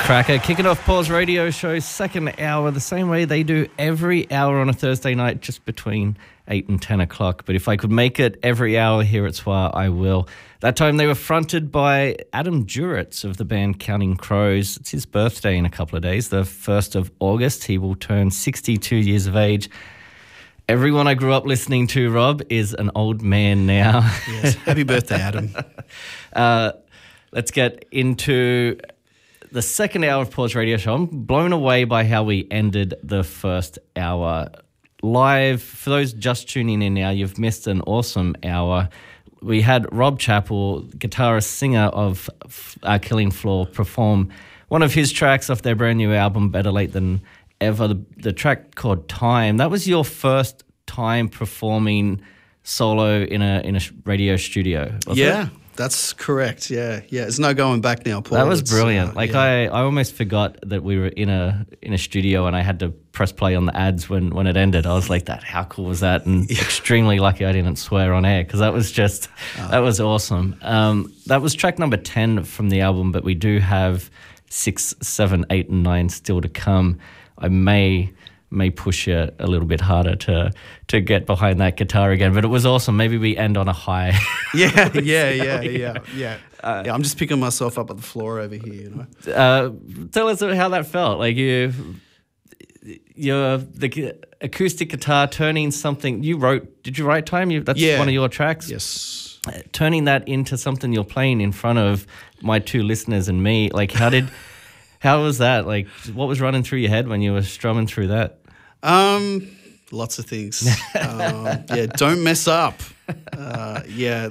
Cracker, kicking off Paul's radio show, second hour, the same way they do every hour on a Thursday night, just between 8 and 10 o'clock. But if I could make it every hour here at SWA, I will. That time they were fronted by Adam Duritz of the band Counting Crows. It's his birthday in a couple of days, the 1st of August. He will turn 62 years of age. Everyone I grew up listening to, Rob, is an old man now. Yes, happy birthday, Adam. Let's get into the second hour of Paul's radio show. I'm blown away by how we ended the first hour. Live, for those just tuning in now, you've missed an awesome hour. We had Rob Chappell, guitarist, singer of Killing Floor, perform one of his tracks off their brand new album, Better Late Than Ever, the track called Time. That was your first time performing solo in a radio studio, wasn't it? That's correct. Yeah. There's no going back now, Paul. That was brilliant. I almost forgot that we were in a studio and I had to press play on the ads when it ended. I was like, how cool was that? And extremely lucky I didn't swear on air because that was just that was awesome. That was track number 10 from the album, but we do have 6, 7, 8, and 9 still to come. I may push you a little bit harder to get behind that guitar again, but it was awesome. Maybe we end on a high. Yeah. I'm just picking myself up at the floor over here, you know. Tell us how that felt. Like the acoustic guitar turning something you wrote. Did you write Time? That's one of your tracks. Yes. Turning that into something you're playing in front of my two listeners and me. Like how was that? Like, what was running through your head when you were strumming through that? Lots of things. Don't mess up. That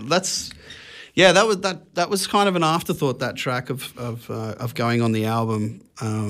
was kind of an afterthought, that track of going on the album.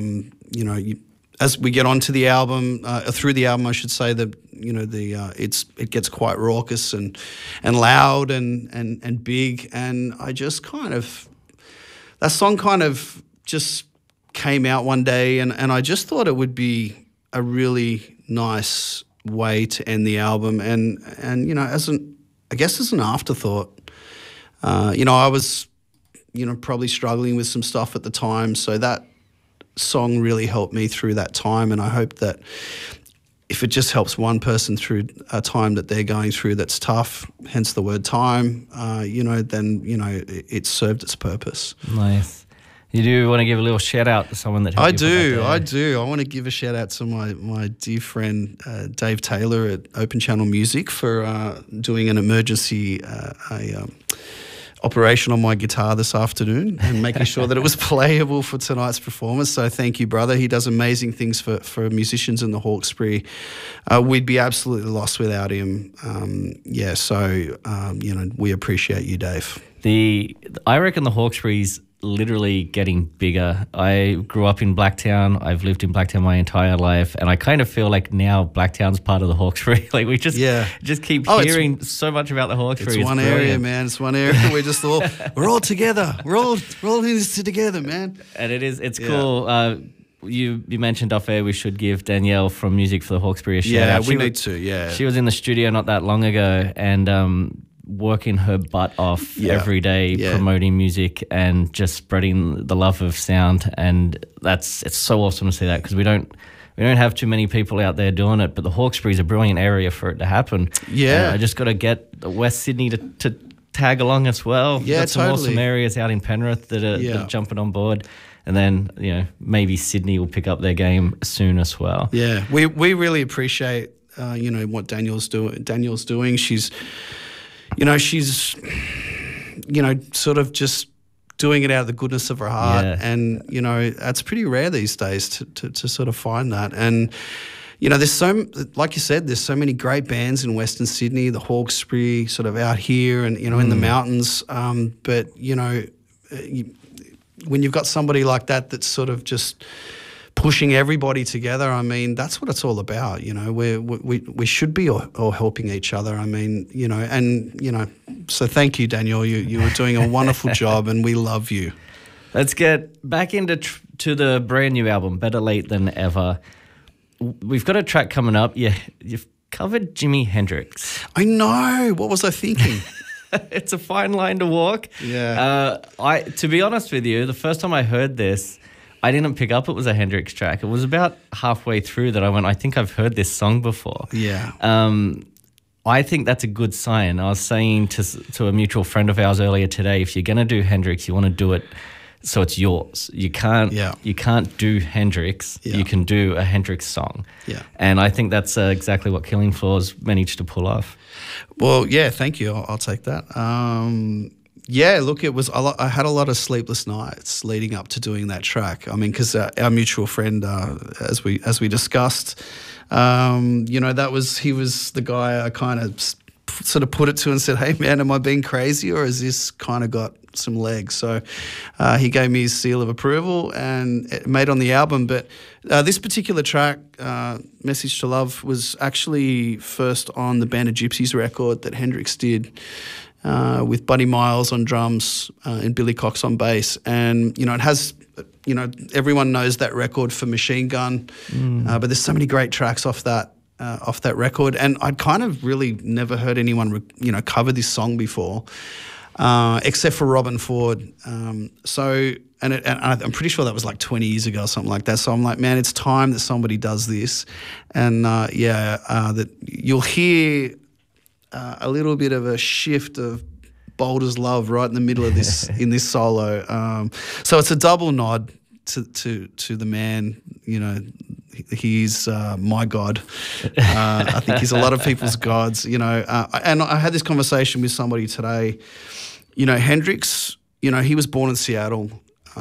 As we get onto the album, through the album, I should say that it gets quite raucous and loud and big, and I just that song kind of just came out one day, and I just thought it would be a really nice way to end the album, and as an afterthought. I was probably struggling with some stuff at the time, so that song really helped me through that time, and I hope that if it just helps one person through a time that they're going through that's tough, hence the word time, then it served its purpose. Nice. You do want to give a little shout out to someone that helped you. I do. I want to give a shout out to my dear friend Dave Taylor at Open Channel Music for doing an emergency operation on my guitar this afternoon and making sure that it was playable for tonight's performance. So thank you, brother. He does amazing things for musicians in the Hawkesbury. We'd be absolutely lost without him. We appreciate you, Dave. I reckon the Hawkesbury's literally getting bigger. I grew up in Blacktown. I've lived in Blacktown my entire life, and I kind of feel like now Blacktown's part of the Hawkesbury. Like we just keep hearing so much about the Hawkesbury. It's one area, man. It's one area. We're just we're all together. We're all in this together, man. And it's cool. You mentioned off air we should give Danielle from Music for the Hawkesbury a shout out. We need to. Yeah, she was in the studio not that long ago, and working her butt off every day, promoting music and just spreading the love of sound, and it's so awesome to see that because we don't have too many people out there doing it, but the Hawkesbury's a brilliant area for it to happen. I just got to get West Sydney to tag along as well. Got some awesome areas out in Penrith that are jumping on board, and then maybe Sydney will pick up their game soon as well. We really appreciate what Danielle's doing. She's sort of just doing it out of the goodness of her heart. And, it's pretty rare these days to sort of find that. And, there's like you said, there's so many great bands in Western Sydney, the Hawkesbury sort of out here and, in the mountains. But, when you've got somebody like that that's sort of just pushing everybody together, I mean, that's what it's all about, we should be all helping each other. I mean, so thank you, Daniel. You were doing a wonderful job and we love you. Let's get back into to the brand new album, Better Late Than Ever. We've got a track coming up. You've covered Jimi Hendrix. I know. What was I thinking? It's a fine line to walk. Yeah. To be honest with you, the first time I heard this, I didn't pick up it was a Hendrix track. It was about halfway through that I went, I think I've heard this song before. Yeah. I think that's a good sign. I was saying to a mutual friend of ours earlier today, if you're going to do Hendrix, you want to do it so it's yours. You can't do Hendrix. Yeah. You can do a Hendrix song. Yeah. And I think that's exactly what Killing Floors managed to pull off. Well, yeah, thank you. I'll take that. Yeah, look, it was I had a lot of sleepless nights leading up to doing that track. I mean, because our mutual friend, as we discussed, he was the guy I kind of sort of put it to and said, "Hey, man, am I being crazy, or has this kind of got some legs?" So he gave me his seal of approval, and it made on the album. But this particular track, "Message to Love," was actually first on the Band of Gypsies record that Hendrix did. With Buddy Miles on drums and Billy Cox on bass. And, it has, everyone knows that record for Machine Gun, but there's so many great tracks off that record. And I'd kind of really never heard anyone, cover this song before, except for Robin Ford. And I'm pretty sure that was like 20 years ago or something like that. So I'm like, man, it's time that somebody does this. And, that you'll hear a little bit of a shift of Boulder's Love right in the middle of this in this solo. So it's a double nod to the man. He's my god. I think he's a lot of people's gods. And I had this conversation with somebody today. Hendrix. He was born in Seattle.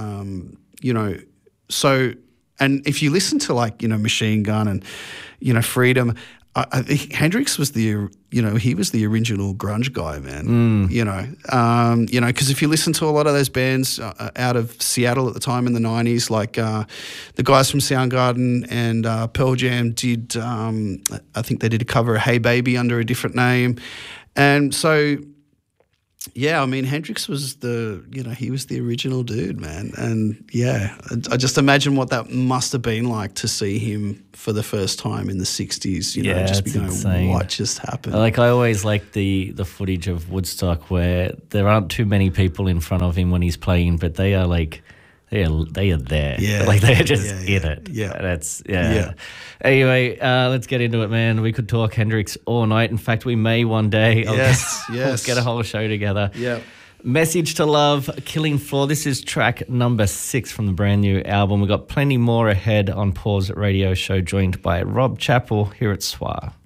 So and if you listen to Machine Gun and Freedom. I think Hendrix was he was the original grunge guy, man. Because if you listen to a lot of those bands out of Seattle at the time in the 90s, like the guys from Soundgarden and Pearl Jam did, I think they did a cover of Hey Baby under a different name. And so, yeah, I mean, Hendrix was he was the original dude, man. And yeah, I just imagine what that must have been like to see him for the first time in the 60s, just be going, insane. What just happened? I always like the footage of Woodstock where there aren't too many people in front of him when he's playing, but they are they are there. Yeah. They are just in it. Yeah. Anyway, let's get into it, man. We could talk Hendrix all night. In fact, we may one day. Yes. Let's get a whole show together. Yeah. Message to Love, Killing Floor. This is track number 6 from the brand new album. We've got plenty more ahead on Paul's Radio Show, joined by Rob Chappell here at SWR.